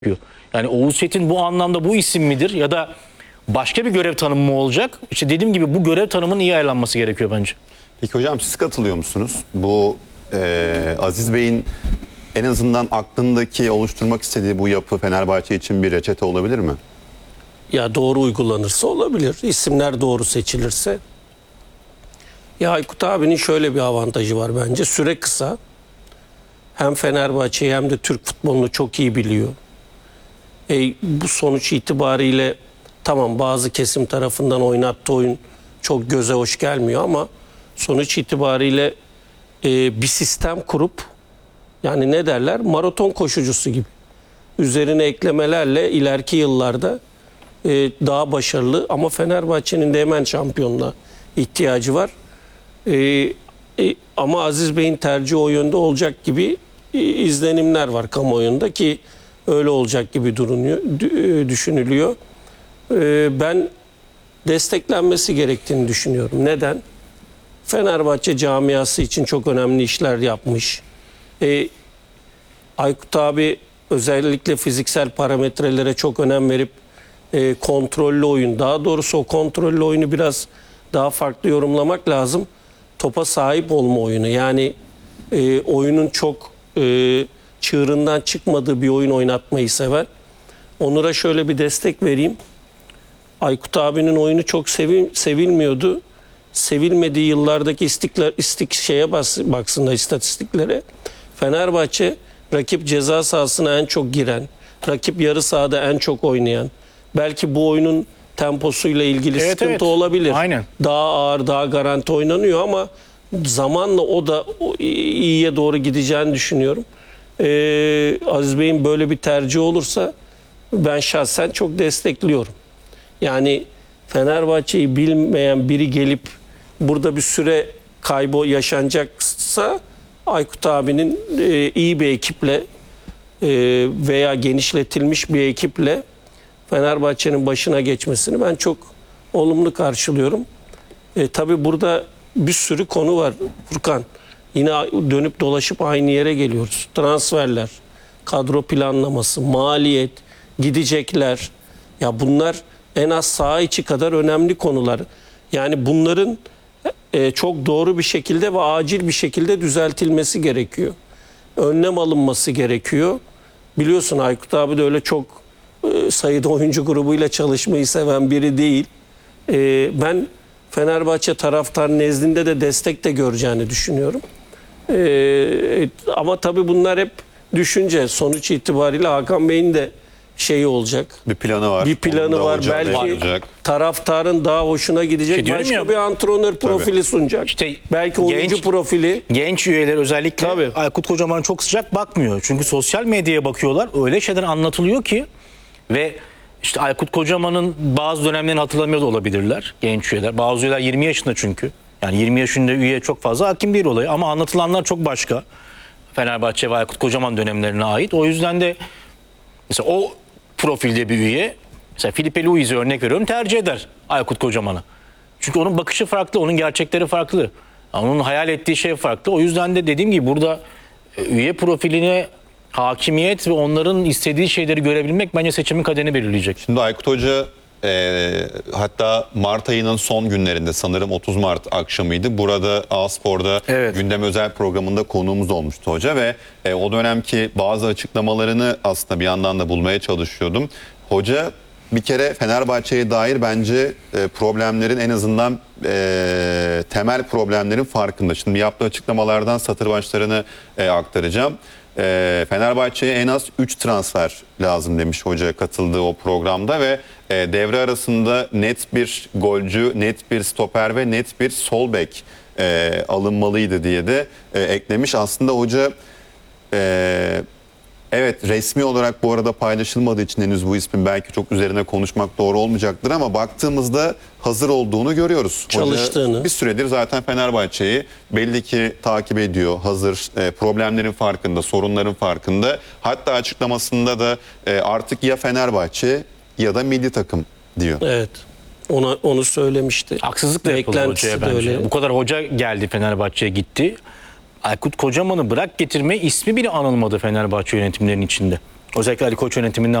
yapıyor. Yani Oğuz Çetin bu anlamda bu isim midir ya da başka bir görev tanımı mı olacak? İşte dediğim gibi bu görev tanımının iyi ayarlanması gerekiyor bence. Peki hocam siz katılıyor musunuz? Bu Aziz Bey'in en azından aklındaki oluşturmak istediği bu yapı Fenerbahçe için bir reçete olabilir mi? Ya doğru uygulanırsa olabilir. İsimler doğru seçilirse. Ya Aykut abinin şöyle bir avantajı var bence. Süre kısa. Hem Fenerbahçe'yi hem de Türk futbolunu çok iyi biliyor. Bu sonuç itibariyle tamam bazı kesim tarafından oynattığı oyun çok göze hoş gelmiyor ama sonuç itibariyle bir sistem kurup yani ne derler maraton koşucusu gibi üzerine eklemelerle ileriki yıllarda daha başarılı ama Fenerbahçe'nin de hemen şampiyonluğa ihtiyacı var. Ama Aziz Bey'in tercihi o yönde olacak gibi izlenimler var kamuoyunda ki öyle olacak gibi düşünülüyor. Ben desteklenmesi gerektiğini düşünüyorum. Neden? Fenerbahçe camiası için çok önemli işler yapmış. Aykut abi özellikle fiziksel parametrelere çok önem verip kontrollü oyun, daha doğrusu o kontrollü oyunu biraz daha farklı yorumlamak lazım. Topa sahip olma oyunu. Yani oyunun çok çığırından çıkmadığı bir oyun oynatmayı sever. Onur'a şöyle bir destek vereyim. Aykut abinin oyunu çok sevilmiyordu. Sevilmediği yıllardaki baksınlar istatistiklere. Fenerbahçe rakip ceza sahasına en çok giren, rakip yarı sahada en çok oynayan, belki bu oyunun temposuyla ilgili sıkıntı olabilir. Aynen. Daha ağır, daha garanti oynanıyor ama zamanla o da iyiye doğru gideceğini düşünüyorum. Aziz Bey'in böyle bir tercih olursa ben şahsen çok destekliyorum. Yani Fenerbahçe'yi bilmeyen biri gelip burada bir süre kaybı yaşanacaksa Aykut abinin iyi bir ekiple veya genişletilmiş bir ekiple Fenerbahçe'nin başına geçmesini ben çok olumlu karşılıyorum. Tabii burada bir sürü konu var Furkan. Yine dönüp dolaşıp aynı yere geliyoruz. Transferler, kadro planlaması, maliyet, gidecekler. Ya bunlar en az saha içi kadar önemli konular. Yani bunların çok doğru bir şekilde ve acil bir şekilde düzeltilmesi gerekiyor. Önlem alınması gerekiyor. Biliyorsun Aykut abi de öyle çok sayıda oyuncu grubuyla çalışmayı seven biri değil. Ben Fenerbahçe taraftar nezdinde de destek de göreceğini düşünüyorum. Ama tabii bunlar hep düşünce. Sonuç itibariyle Hakan Bey'in de şeyi olacak. Bir planı var. Bir planı var. Belki taraftarın daha hoşuna gidecek başka bir antrenör profili sunacak. İşte belki oyuncu profili. Genç üyeler özellikle Aykut Kocaman çok sıcak bakmıyor. Çünkü sosyal medyaya bakıyorlar. Öyle şeyler anlatılıyor ki ve işte Aykut Kocaman'ın bazı dönemlerini hatırlamıyor da olabilirler genç üyeler. Bazı üyeler 20 yaşında çünkü. Yani 20 yaşında üye çok fazla hakim değil olaya ama anlatılanlar çok başka. Fenerbahçe ve Aykut Kocaman dönemlerine ait. O yüzden de mesela o profilde bir üye, mesela Filipe Luiz'i örnek veriyorum, tercih eder Aykut Kocaman'ı. Çünkü onun bakışı farklı, onun gerçekleri farklı. Onun hayal ettiği şey farklı. O yüzden de dediğim gibi burada üye profiline hakimiyet ve onların istediği şeyleri görebilmek bence seçimin kaderini belirleyecek. Şimdi Aykut Hoca hatta Mart ayının son günlerinde sanırım 30 Mart akşamıydı. Burada A-Spor'da gündem özel programında konuğumuz olmuştu hoca ve o dönemki bazı açıklamalarını aslında bir yandan da bulmaya çalışıyordum. Hoca bir kere Fenerbahçe'ye dair bence problemlerin en azından temel problemlerin farkında. Şimdi yaptığı açıklamalardan satır başlarını aktaracağım. Fenerbahçe'ye en az 3 transfer lazım demiş hoca katıldığı o programda ve devre arasında net bir golcü, net bir stoper ve net bir sol bek alınmalıydı diye de eklemiş. Aslında hoca evet resmi olarak bu arada paylaşılmadığı için henüz bu ismin belki çok üzerine konuşmak doğru olmayacaktır ama baktığımızda hazır olduğunu görüyoruz. Çalıştığını. Hoca bir süredir zaten Fenerbahçe'yi belli ki takip ediyor. Hazır, problemlerin farkında, sorunların farkında. Hatta açıklamasında da artık ya Fenerbahçe ya da milli takım diyor. Evet. Onu söylemişti. Haksızlık da yapıldı hocaya bence. Öyle. Bu kadar hoca geldi Fenerbahçe'ye gitti. Aykut Kocaman'ı bırak getirme ismi bile anılmadı Fenerbahçe yönetimlerinin içinde. Özellikle Ali Koç yönetiminde